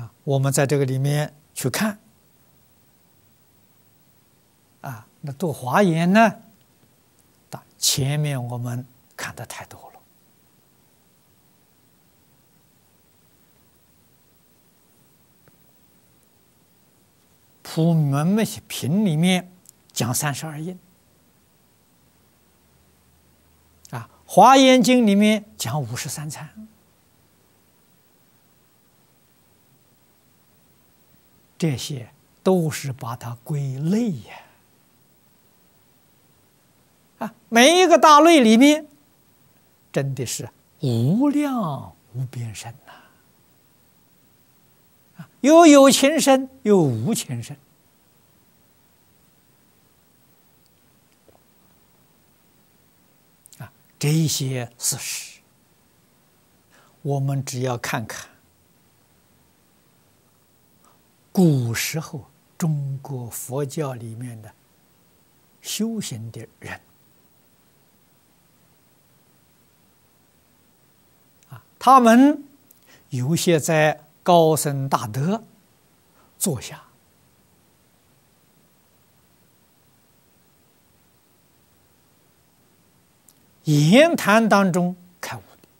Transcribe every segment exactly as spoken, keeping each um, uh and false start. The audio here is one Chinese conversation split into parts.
啊，我们在这个里面去看啊，那读华严呢，前面我们看的太多了。普门品里面讲三十二应，啊，华严经里面讲五十三参，这些都是把它归类呀。啊，每一个大类里面，真的是无量无边身呐！啊，有有情身，有无情身。啊，这些事实，我们只要看看古时候中国佛教里面的修行的人。他们有些在高僧大德坐下，言谈当中开悟的；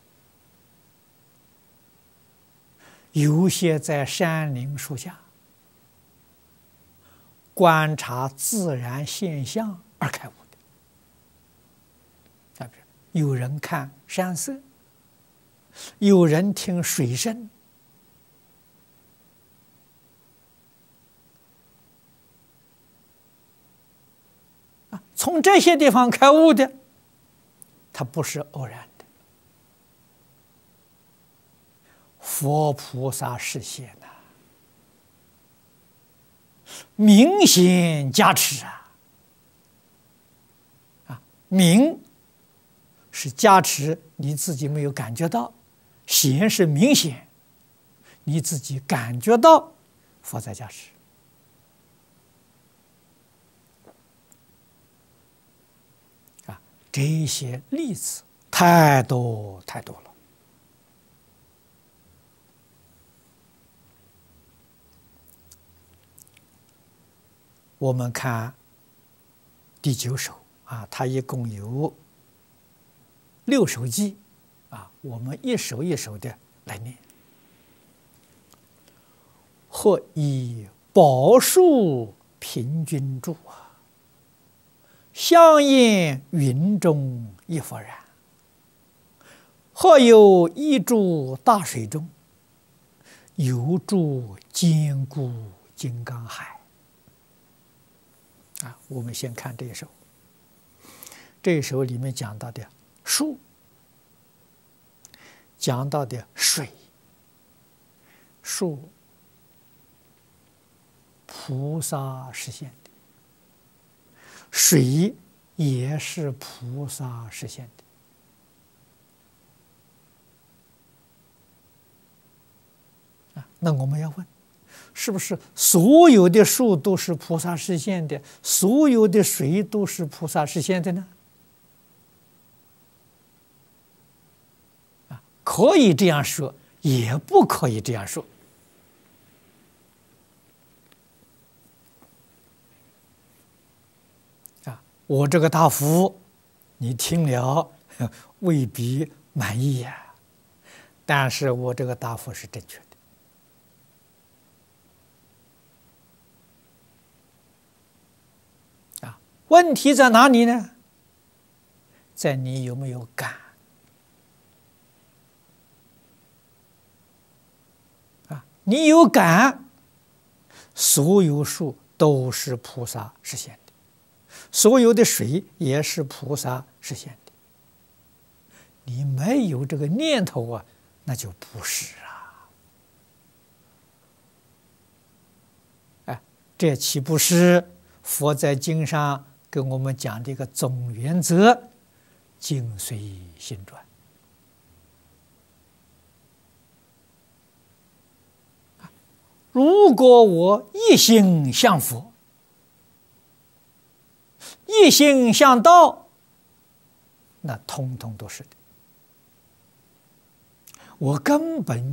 有些在山林树下观察自然现象而开悟的。啊，有人看山色。有人听水声，啊，从这些地方开悟的，它不是偶然的。佛菩萨示现呐，明显加持啊！啊，明是加持，你自己没有感觉到。显是明显，你自己感觉到佛在加持啊！这些例子太多太多了。我们看第九首啊，它一共有六首偈。啊，我们一首一首的来念。或以宝树凭君住啊，香烟云中一佛然。或有一住大水中，有住坚固金刚海。啊，我们先看这一首。这一首里面讲到的树。讲到的水，树菩萨实现的，水也是菩萨实现的。啊，那我们要问，是不是所有的树都是菩萨实现的，所有的水都是菩萨实现的呢？可以这样说，也不可以这样说。啊，我这个答复，你听了未必满意呀，但是我这个答复是正确的。啊，问题在哪里呢？在你有没有感。你有感，所有树都是菩萨实现的，所有的水也是菩萨实现的。你没有这个念头啊，那就不是啊！哎，这岂不是佛在经上跟我们讲的一个总原则？境随心转。如果我一心向佛，一心向道，那通通都是的。我根本